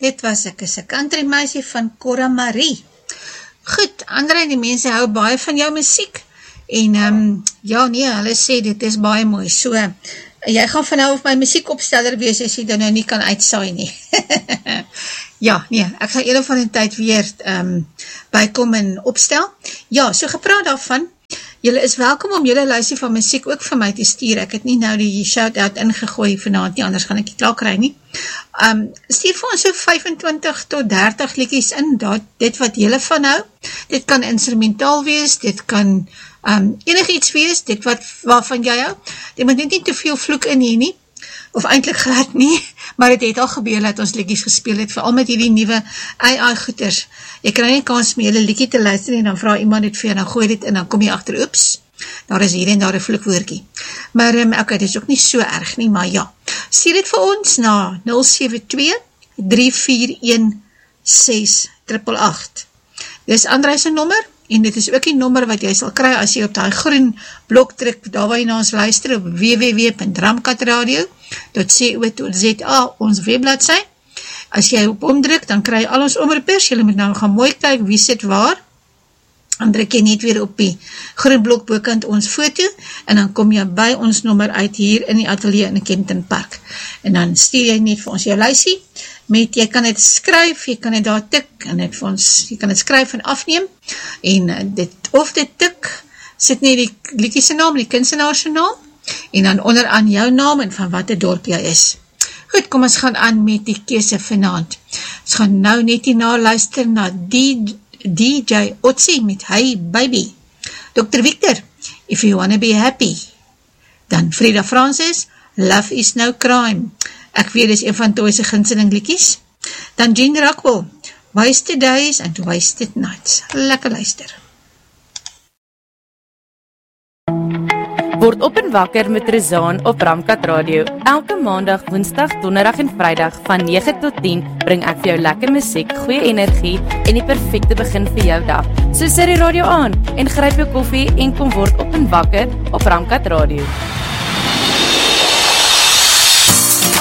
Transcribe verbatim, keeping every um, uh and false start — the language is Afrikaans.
Dit was ek is 'n country meisie van Cora Marie. Goed, André, die mense hou baie van jou musiek. En um, ja nee, hulle sê dit is baie mooi. So, jy gaan van nou of my musiekopsteller wees as jy dan nou nie kan uitsaai nie. Ja, nee, ek gaan eendag van die tyd weer um, bykom en opstel. Ja, so gepraat daarvan, julle is welkom om julle lysie van musiek ook vir my te stuur. Ek het nie nou die shout-out ingegooi vanavond nie, anders gaan ek nie klaar kry nie. Um, stuur vir ons so vyfentwintig tot dertig liedjies in, dat, dit wat julle van hou. Dit kan instrumentaal wees, dit kan um, enig iets wees, dit wat, waarvan jy hou. Dit moet net nie te veel vloek in hier nie, of eintlik glad nie, maar het het al gebeur dat ons liedjies gespeel het, veral met hierdie nuwe A I goeders. Jy kry nie kans om julle liedjie te luister en dan vraag iemand dit vir jou, dan gooi dit en dan kom jy achter, oeps, daar is hier en daar een vloekwoordkie. Maar, um, ok, dit is ook nie so erg nie, maar ja. Stuur dit vir ons na nul sewe twee, drie vier een, ses agt agt. Dit is André se nommer, en dit is ook die nommer wat jy sal kry as jy op die groen blok druk, daar waar jy na ons luister op w w w punt ramkatradio punt co punt z a, ons webblad sy. As jy op omdruk, dan kry jy al ons omroepers, jy moet nou gaan mooi kyk wie sit waar, dan druk jy net weer op die groen blok bokant ons foto, en dan kom jy by ons nommer uit hier in die atelier in Kempton Park. En dan stuur jy net vir ons jou lysie, met, jy kan het skryf, jy kan het daar tik, en het vir ons, jy kan het skryf en afneem, en dit, of dit tik, sit nie die liedjie se naam, die kunstenaar se naam, en dan onderaan jou naam, en van wat die dorp jy is. Goed, kom ons gaan aan met die keuse vanavond. Ons gaan nou net hierna luister na die D J Otzi met Hey Baby. dokter Victor, If You Wanna Be Happy. Dan Frida Francis, Love Is No Crime. Ek weet, is een van Toy se gunsteling liedjies. Dan Gene Rockwell, Wasted Days and Wasted Nights. Lekker luister. Word op en wakker met Rezaan op Ramkat Radio. Elke maandag, woensdag, donderdag en vrydag van nege tot tien bring ek vir jou lekker musiek, goeie energie en die perfecte begin vir jou dag. So sit die radio aan en gryp jou koffie en kom word op en wakker op Ramkat Radio.